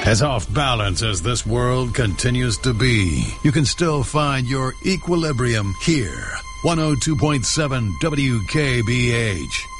As off balance as this world continues to be, you can still find your equilibrium here. 102.7 WKBH.